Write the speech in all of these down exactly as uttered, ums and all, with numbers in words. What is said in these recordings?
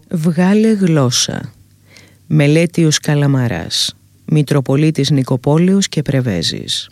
Βγάλε γλώσσα. Μελέτιος Καλαμαράς, Μητροπολίτης Νικοπόλεως και Πρεβέζης.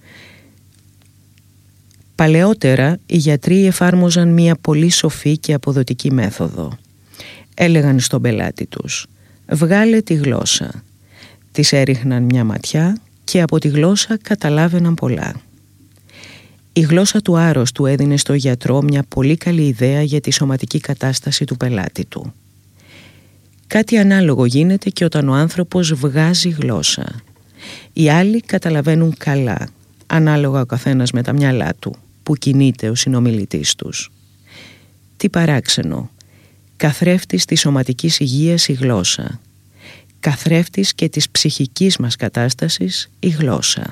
Παλαιότερα οι γιατροί εφάρμοζαν μία πολύ σοφή και αποδοτική μέθοδο. Έλεγαν στον πελάτη τους «Βγάλε τη γλώσσα». Της έριχναν μια ματιά και από τη γλώσσα καταλάβαιναν πολλά. Η γλώσσα του άρρωστου έδινε στο γιατρό μια πολύ καλή ιδέα για τη σωματική κατάσταση του πελάτη του. Κάτι ανάλογο γίνεται και όταν ο άνθρωπος βγάζει γλώσσα. Οι άλλοι καταλαβαίνουν καλά, ανάλογα ο καθένας με τα μυαλά του, που κινείται ο συνομιλητής τους. Τι παράξενο, καθρέφτης της σωματικής υγείας η γλώσσα, καθρέφτης και της ψυχικής μας κατάστασης η γλώσσα.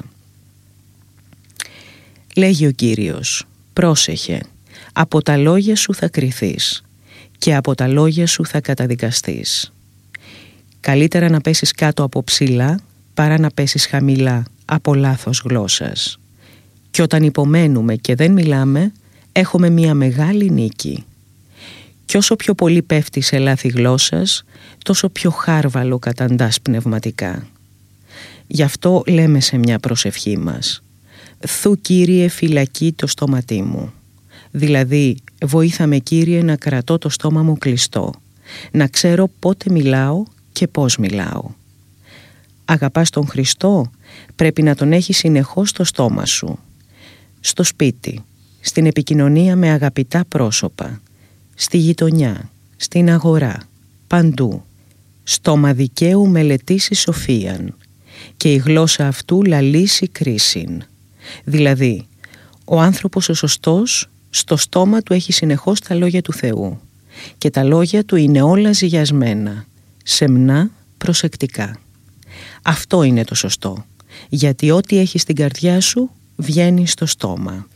Λέγει ο Κύριος, πρόσεχε, από τα λόγια σου θα κριθείς και από τα λόγια σου θα καταδικαστείς. Καλύτερα να πέσεις κάτω από ψηλά παρά να πέσεις χαμηλά από λάθος γλώσσας. Και όταν υπομένουμε και δεν μιλάμε, έχουμε μια μεγάλη νίκη. Κι όσο πιο πολύ πέφτεις σε λάθη γλώσσας, τόσο πιο χάρβαλο καταντάς πνευματικά. Γι' αυτό λέμε σε μια προσευχή μας «Θου Κύριε φυλακεί το στόματί μου». Δηλαδή, βοήθα με Κύριε να κρατώ το στόμα μου κλειστό, να ξέρω πότε μιλάω και πώς μιλάω. Αγαπάς τον Χριστό, πρέπει να τον έχεις συνεχώς στο στόμα σου. Στο σπίτι, στην επικοινωνία με αγαπητά πρόσωπα, στη γειτονιά, στην αγορά, παντού. Στόμα δικαίου μελετήσει σοφίαν και η γλώσσα αυτού λαλήσει κρίσιν. Δηλαδή, ο άνθρωπος ο σωστός στο στόμα του έχει συνεχώς τα λόγια του Θεού και τα λόγια του είναι όλα ζυγιασμένα, σεμνά, προσεκτικά. Αυτό είναι το σωστό, γιατί ό,τι έχει στην καρδιά σου βγαίνει στο στόμα.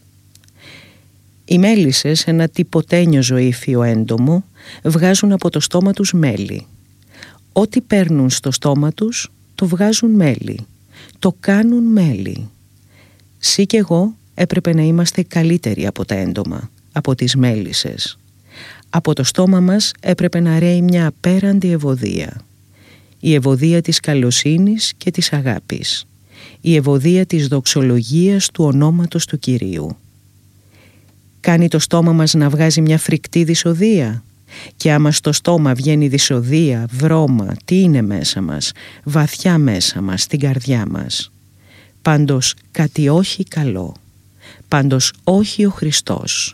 Οι μέλισσες, ένα τυποτένιο ζωήφιο έντομο, βγάζουν από το στόμα τους μέλι. Ό,τι παίρνουν στο στόμα τους, το βγάζουν μέλι. Το κάνουν μέλι. Συ κι εγώ έπρεπε να είμαστε καλύτεροι από τα έντομα, από τις μέλισσες. Από το στόμα μας έπρεπε να ρέει μια απέραντη ευωδία. Η ευωδία της καλοσύνης και της αγάπης. Η ευωδία της δοξολογίας του ονόματος του Κυρίου. Κάνει το στόμα μας να βγάζει μια φρικτή δυσοδεία. Και άμα στο στόμα βγαίνει δυσοδεία, βρώμα, τι είναι μέσα μας, βαθιά μέσα μας, στην καρδιά μας. Πάντως κάτι όχι καλό. Πάντως όχι ο Χριστός.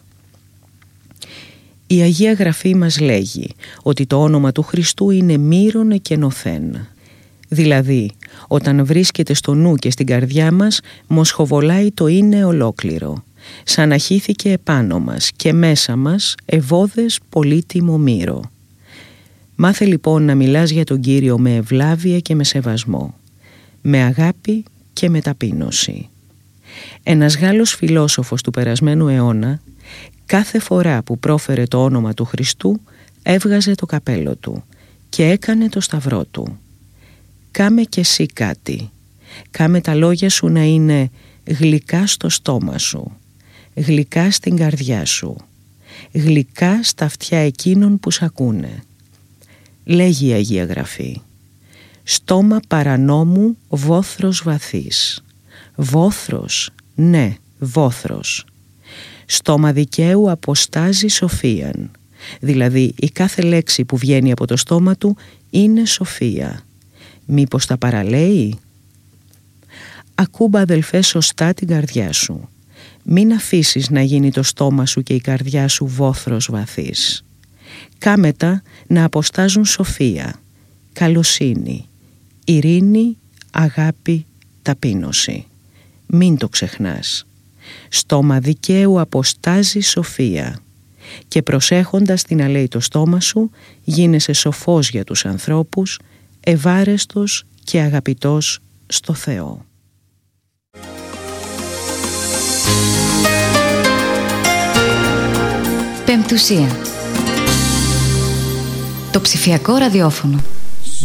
Η Αγία Γραφή μας λέγει ότι το όνομα του Χριστού είναι μύρον εκενωθέν. Δηλαδή, όταν βρίσκεται στο νου και στην καρδιά μας, μοσχοβολάει το είναι ολόκληρο. Σαν να χύθηκε επάνω μας και μέσα μας ευώδες πολύτιμο μύρο. Μάθε λοιπόν να μιλάς για τον Κύριο με ευλάβεια και με σεβασμό, με αγάπη και με ταπείνωση. Ένας Γάλλος φιλόσοφος του περασμένου αιώνα, κάθε φορά που πρόφερε το όνομα του Χριστού, έβγαζε το καπέλο του και έκανε το σταυρό του. Κάμε κι εσύ κάτι. Κάμε τα λόγια σου να είναι γλυκά στο στόμα σου, γλυκά στην καρδιά σου, γλυκά στα αυτιά εκείνων που σ' ακούνε. Λέγει η Αγία Γραφή, στόμα παρανόμου βόθρος βαθύς. Βόθρος, ναι, βόθρος. Στόμα δικαίου αποστάζει σοφίαν. Δηλαδή η κάθε λέξη που βγαίνει από το στόμα του είναι σοφία. Μήπως τα παραλέει? Ακούμπα αδελφέ σωστά την καρδιά σου. Μην αφήσεις να γίνει το στόμα σου και η καρδιά σου βόθρος βαθύς. Κάμετα να αποστάζουν σοφία, καλοσύνη, ειρήνη, αγάπη, ταπείνωση. Μην το ξεχνάς. Στόμα δικαίου αποστάζει σοφία και προσέχοντας τι να λέει το στόμα σου, γίνεσαι σοφός για τους ανθρώπους, ευάρεστος και αγαπητός στο Θεό. Πεμπτουσία. Το ψηφιακό ραδιόφωνο.